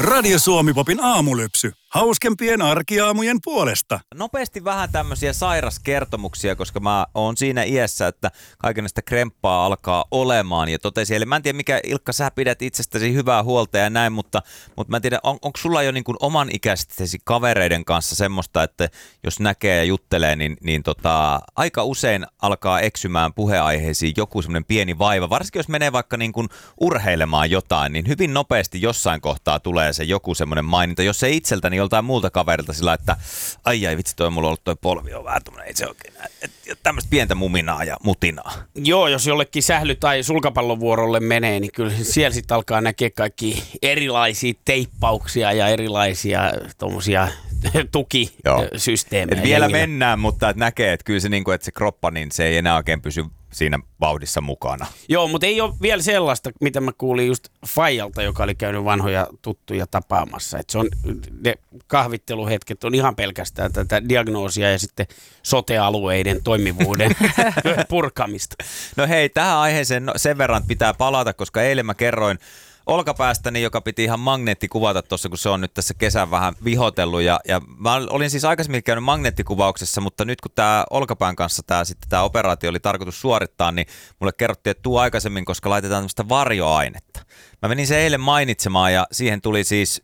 Radio Suomi-popin aamulypsy. Hauskempien arkiaamujen puolesta. Nopeasti vähän tämmöisiä sairaskertomuksia, koska mä oon siinä iässä, että kaikenlaista kremppaa alkaa olemaan. Ja totesin, eli mä en tiedä mikä, Ilkka, sä pidät itsestäsi hyvää huolta ja näin, mutta mä en tiedä, onko sulla jo niin kuin oman ikäistesi kavereiden kanssa semmoista, että jos näkee ja juttelee, niin aika usein alkaa eksymään puheaiheisiin joku semmoinen pieni vaiva. Varsinkin jos menee vaikka niin kuin urheilemaan jotain, niin hyvin nopeasti jossain kohtaa tulee se joku semmoinen maininta, jos ei itseltäni joltain muulta kaverilta sillä, että ai vitsi, mulla on ollut toi polvi on vähän tämmöinen, ei se oikein, tämmöistä pientä muminaa ja mutinaa. Joo, jos jollekin sähly- tai sulkapallovuorolle menee, niin kyllä siellä sitten alkaa näkeä kaikki erilaisia teippauksia ja erilaisia tommosia tukisysteemejä. Vielä mennään, mutta et näkee, että kyllä se, niin kuin, että se kroppa, niin se ei enää oikein pysy siinä vauhdissa mukana. Joo, mutta ei ole vielä sellaista, mitä mä kuulin just Faijalta, joka oli käynyt vanhoja tuttuja tapaamassa. Että se on, ne kahvitteluhetket on ihan pelkästään tätä diagnoosia ja sitten sote-alueiden toimivuuden purkamista. No hei, tähän aiheeseen sen verran pitää palata, koska eilen mä kerroin olkapäästäni, joka piti ihan magneettikuvata tuossa, kun se on nyt tässä kesän vähän vihotellut. Ja mä olin siis aikaisemmin käynyt magneettikuvauksessa, mutta nyt kun tämä olkapään kanssa tämä operaatio oli tarkoitus suorittaa, niin mulle kerrottiin, että tuu aikaisemmin, koska laitetaan tämmöistä varjoainetta. Mä menin se eilen mainitsemaan ja siihen tuli siis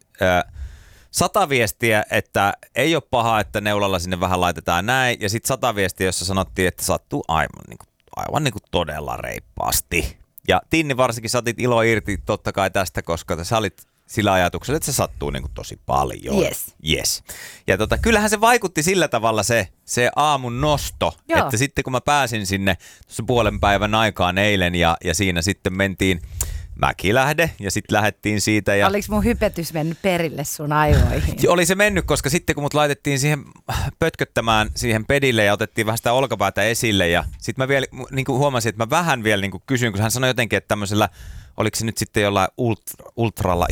100 viestiä, että ei ole paha, että neulalla sinne vähän laitetaan näin. Ja sitten 100 viestiä, jossa sanottiin, että sattuu aivan niin kuin todella reippaasti. Ja Tinni varsinkin saatit ilo irti totta kai tästä, koska sä olit sillä ajatuksella, että se sattuu niin kuin tosi paljon. Yes. Ja kyllähän se vaikutti sillä tavalla se aamun nosto, Joo. Että sitten kun mä pääsin sinne tuossa puolen päivän aikaan eilen ja siinä sitten mentiin Mäkilähde ja sitten lähdettiin siitä. Ja oliko mun hypetys mennyt perille sun aivoihin? Oli se mennyt, koska sitten kun mut laitettiin siihen pötköttämään siihen pedille ja otettiin vähän sitä olkapäätä esille ja sitten mä vielä niin kuin huomasin, että mä vähän vielä niin kuin kysyin, kun hän sanoi jotenkin, että tämmöisellä, oliko se nyt sitten jollain ultralla,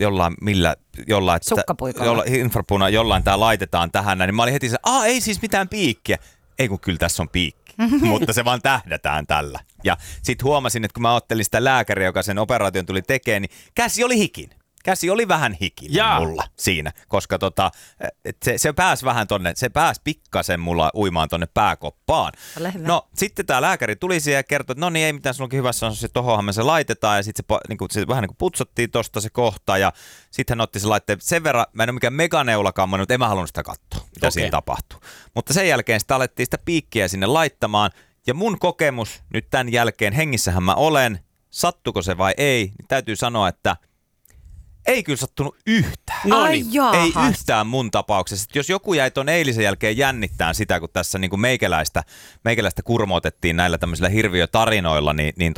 jollain infrapuuna, jollain tää laitetaan tähän, niin mä olin heti se, ei siis mitään piikkiä. Ei kun kyllä tässä on piikki. Mutta se vaan tähdätään tällä. Ja sitten huomasin, että kun mä ottelin sitä lääkäriä, joka sen operaation tuli tekemään, niin käsi oli hikinen. Käsi oli vähän hikinen mulla siinä, koska se pääsi vähän tonne, se pääsi pikkasen mulla uimaan tonne pääkoppaan. No sitten tää lääkäri tuli siihen ja kertoi, että no niin ei mitään, sulla onkin hyvässä on se, tohonhan me se laitetaan ja sitten se vähän niin kuin putsottiin tosta se kohta ja sitten hän otti se laitteen. Sen verran, mä en ole mikään meganeulakaan, mutta en mä halunnut sitä katsoa, mitä siinä tapahtuu. Mutta sen jälkeen sitä alettiin sitä piikkiä sinne laittamaan ja mun kokemus nyt tämän jälkeen, hengissähän mä olen, sattuko se vai ei, niin täytyy sanoa, että ei kyllä sattunut yhtään. Ei yhtään mun tapauksessa. Jos joku jäi ton eilisen jälkeen jännittämään sitä, kun tässä niin kuin meikäläistä kurmoitettiin näillä tämmöisillä hirviötarinoilla, niin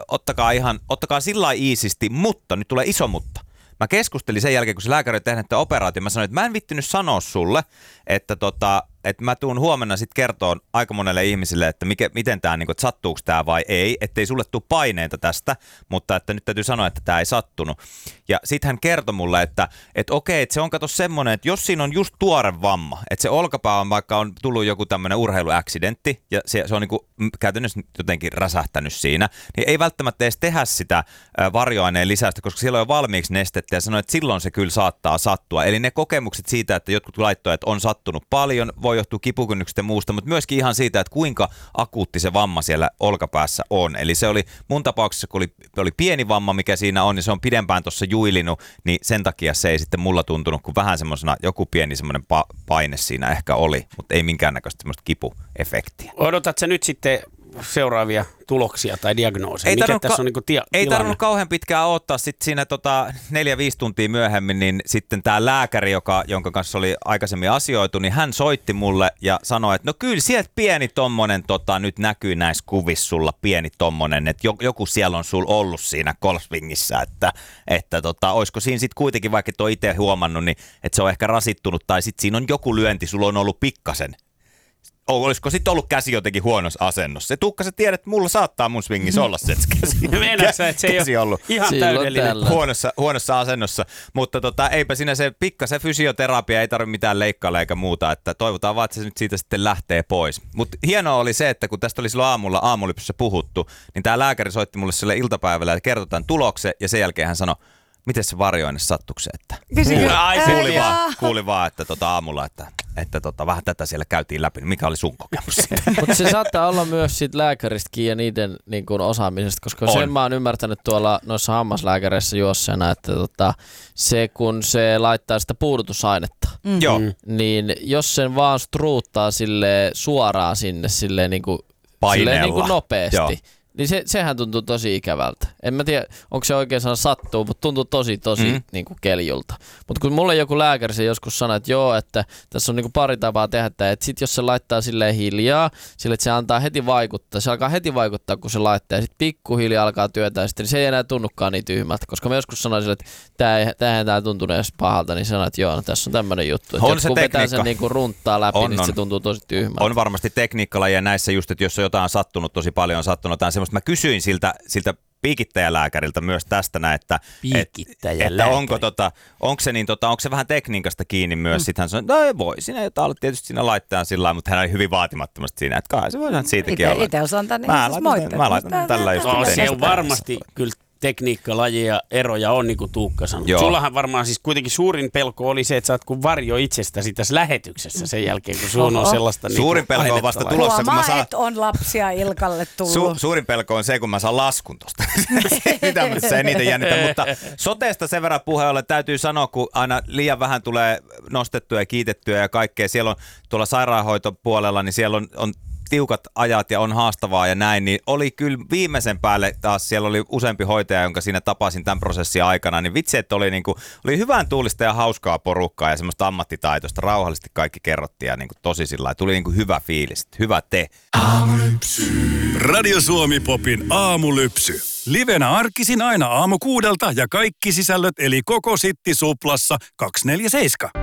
ottakaa sillä lailla iisisti, mutta nyt tulee iso mutta. Mä keskustelin sen jälkeen, kun se lääkäri oli tehnyt tämän operaation. Mä sanoin, että mä en vittinyt sanoa sulle, että mä tuun huomenna sitten kertoon aika monelle ihmiselle, että miten tämä, niin että sattuuko tämä vai ei, ettei sulle tule paineita tästä, mutta että nyt täytyy sanoa, että tämä ei sattunut. Ja sitten hän kertoi mulle, että okei, että se on kato semmoinen, että jos siinä on just tuore vamma, että se olkapää on vaikka on tullut joku tämmöinen urheiluaccidentti ja se on niin kuin käytännössä jotenkin räsähtänyt siinä, niin ei välttämättä edes tehdä sitä varjoaineen lisäystä, koska siellä on jo valmiiksi nestettä ja sanoi, että silloin se kyllä saattaa sattua. Eli ne kokemukset siitä, että jotkut laittoi, että on sattunut paljon, voi johtua kipukynnyksestä ja muusta, mutta myöskin ihan siitä, että kuinka akuutti se vamma siellä olkapäässä on. Eli se oli mun tapauksessa, kun oli pieni vamma, mikä siinä on, niin se on pidempään tuossa juilinut, niin sen takia se ei sitten mulla tuntunut, kun vähän semmoisena joku pieni semmoinen paine siinä ehkä oli, mutta ei minkäännäköistä semmoista kipuefektiä. Odotat sä nyt sitten seuraavia tuloksia tai diagnooseja? Ei tarvinnut kauhean pitkään odottaa. Sitten siinä 4-5 tuntia myöhemmin, niin sitten tämä lääkäri, jonka kanssa oli aikaisemmin asioitu, niin hän soitti mulle ja sanoi, että no kyllä sieltä pieni tommonen nyt näkyy näissä kuvissa sulla pieni tommonen, että joku siellä on sul ollut siinä golfswingissä, että olisiko siinä sitten kuitenkin, vaikka et ole itse huomannut, niin että se on ehkä rasittunut tai sitten siinä on joku lyönti, sulla on ollut pikkasen. Olisiko sitten ollut käsi jotenkin huonossa asennossa? Tuukka, sä tiedät, että mulla saattaa mun swingissä olla se käsi. Mennäksä, että se ei ole ihan täydellinen. Huonossa asennossa. Mutta eipä siinä se pikkasen fysioterapia, ei tarvitse mitään leikkailla eikä muuta. Että toivotaan vaan, että se nyt siitä sitten lähtee pois. Mutta hienoa oli se, että kun tästä oli silloin aamulypsyssä puhuttu, niin tämä lääkäri soitti mulle sille iltapäivällä ja kertoi tämän tuloksen. Ja sen jälkeen hän sanoi, miten se varjoine sattuiko se, että kuuli vaan, että aamulla, että vähän tätä siellä käytiin läpi. Mikä oli sun kokemus siitä? Mutta se saattaa olla myös siitä lääkäristäkin ja niiden niin kuin osaamisesta, koska sen mä oon ymmärtänyt tuolla noissa hammaslääkäreissä juosseena, että se kun se laittaa sitä puudutusainetta, niin jos sen vaan struuttaa silleen suoraan sinne silleen niin kuin nopeasti, niin sehän tuntuu tosi ikävältä. En mä tiedä, onko se oikein sana sattuu, mutta tuntuu tosi niin kuin keljulta. Mutta kun mulle joku lääkäri se joskus sanoi, että joo, että tässä on niin kuin pari tapaa tehdä tämä, että sit jos se laittaa silleen hiljaa, sille että se antaa heti vaikuttaa, se alkaa heti vaikuttaa, kun se laittaa, ja sitten pikkuhiljaa alkaa työtää, niin se ei enää tunnukaan niin tyhmältä. Koska mä joskus sanoin sille, että tämä tuntunut edes pahalta, niin sanoin, että joo, no tässä on tämmöinen juttu. Että kun vetää sen niin kuin runttaa läpi, niin se tuntuu tosi tyhmältä. On varmasti tekniikkalajia näissä just, että jos on jotain sattunut, tosi paljon on sattunut jotain semmoista. Mä kysyin siltä piikittäjälääkäriltä myös tästä näin, että onko se vähän tekniikasta kiinni myös. Sitten hän sanoi, että no voi siinä jotain tietysti siinä laittaa sillä lailla, mutta hän oli hyvin vaatimattomasti siinä, että kai se voidaan siitäkin olla. Itse osan mä laitan tällä just. Se on varmasti kyllä tekniikkalajia eroja on, niin kuin Tuukka sanoi. Sullahan varmaan siis kuitenkin suurin pelko oli se, että sä oot kuin varjo itsestäsi tässä lähetyksessä sen jälkeen, kun sun on sellaista suurin pelko on vasta tulossa, kun mä saan... on lapsia Ilkalle tullut. Suurin pelko on se, kun mä saan laskun tosta. Se ei niitä jännitä, mutta soteesta sen verran puheelle täytyy sanoa, kun aina liian vähän tulee nostettua ja kiitettyä ja kaikkea. Siellä on tuolla sairaanhoitopuolella, niin siellä on tiukat ajat ja on haastavaa ja näin, niin oli kyllä viimeisen päälle taas, siellä oli useampi hoitaja, jonka siinä tapasin tämän prosessin aikana, niin vitsi, että oli hyvän tuulista ja hauskaa porukkaa ja semmoista ammattitaitoista, rauhallisesti kaikki kerrottiin ja tosi sillä lailla, tuli hyvä fiilis, hyvä te. Aamulypsy. Radio Suomi Popin aamulypsy. Livenä arkisin aina 6:00 ja kaikki sisällöt eli koko Sitti Suplassa 247.